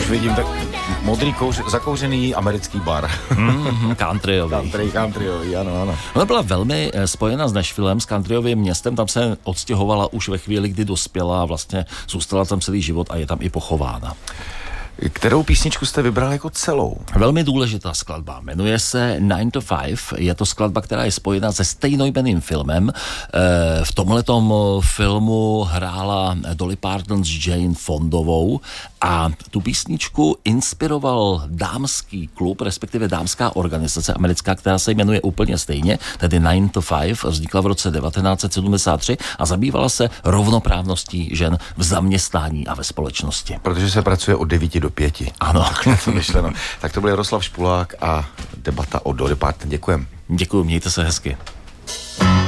vidím, tak modrý zakouřený americký bar. Countryový, ano. Ona byla velmi spojena s Nashvillem, s countryovým městem, tam se odstěhovala už ve chvíli, kdy dospěla a vlastně zůstala tam celý život a je tam i pochována. Kterou písničku jste vybral jako celou? Velmi důležitá skladba. Jmenuje se 9 to 5. Je to skladba, která je spojena se stejnojmenným filmem. V tomhletom filmu hrála Dolly Parton s Jane Fondovou a tu písničku inspiroval dámský klub, respektive dámská organizace americká, která se jmenuje úplně stejně, tedy 9 to 5. Vznikla v roce 1973 a zabývala se rovnoprávností žen v zaměstnání a ve společnosti. Protože se pracuje od 9 do 5. Ano. To myšleno. Tak to byl Jaroslav Špulák a debata o Dolly Parton. Děkujem. Děkuji, mějte se hezky.